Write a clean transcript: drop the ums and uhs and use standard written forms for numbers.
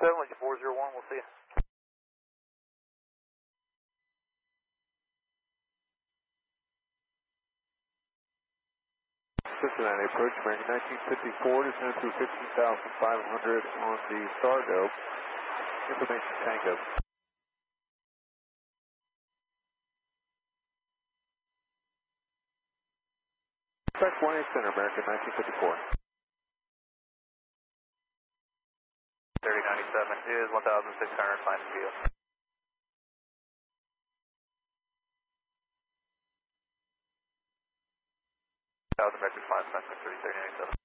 Lincoln 401, we'll see you. Cincinnati approach, American 1954, descend through 15,500 on the Stargo. Information Tango. Spec 1A Center, American 1954. 3097 is 1,600, find the field. Record 5, 3097.